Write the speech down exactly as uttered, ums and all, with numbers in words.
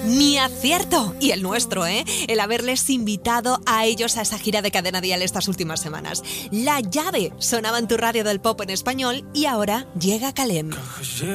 Mi acierto, y el nuestro, ¿eh? El haberles invitado a ellos a esa gira de Cadena Dial estas últimas semanas. La Llave sonaba en tu radio del pop en español y ahora llega Kalem.